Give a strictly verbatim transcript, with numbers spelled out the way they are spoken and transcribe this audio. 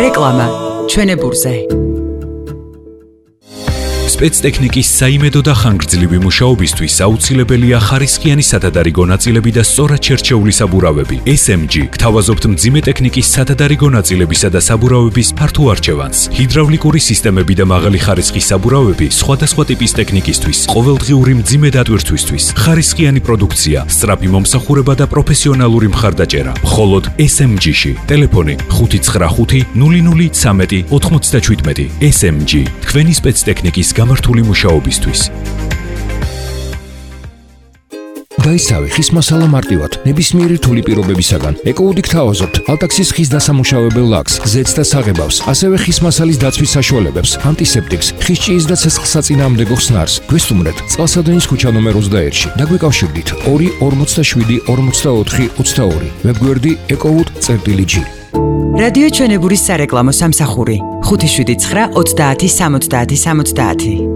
რეკლამა ჩვენებურზე. სპეცტექნიკის საიმედო და ხანგრძლივი მუშაობისთვის აუცილებელია ხარისხიანი სათადარიგო ნაწილები და სწორად შერჩეული საბურავები. ეს ემ ჯი გთავაზობთ მძიმე ტექნიკის სათადარიგო ნაწილებისა და საბურავების ფართო არჩევანს. ჰიდრავლიკური სისტემები და მაღალი ხარისხის საბურავები სხვადასხვა ტიპის ტექნიკისთვის, ყოველდღიური მძიმე დატვირთვისთვის, ხარისხიანი პროდუქცია, სწრაფი მომსახურება და პროფესიონალური მხარდაჭერა. მხოლოდ ეს ემ ჯი-ში. ტელეფონი ხუთი ცხრა ხუთი ნული ნული ცამეტი ოთხმოცდაჩვიდმეტი. ეს ემ ჯი თქვენი სპეცტექნიკის გამართული მუშაობისთვის. გაიცავი ხის მასალა მარტივად, ნებისმიერი რთული პირობებისაგან. ეკოუდი გთავაზობთ ალტაქსის ხის დასამუშავებელ ლაქს, ზეთს და საღებავს, ასევე ხის მასალის დაცვის საშუალებებს, ანტისეპტიკს, ხის ჭიის და ცეცხლსაწინააღმდეგო ხსნარს. გვესტუმრეთ წყალსადენის ქუჩა ნომერ ოცდაერთში. დაგვიკავშირდით ორი ორმოცდაშვიდი ორმოცდაოთხი ოცდაორი. ვებგვერდი ეკოუდი.ჯი. რადიო ჩვენებურის სარეკლამო სამსახური ხუთი შვიდი ცხრა ოცდაათი სამოცდაათი სამოცდაათი.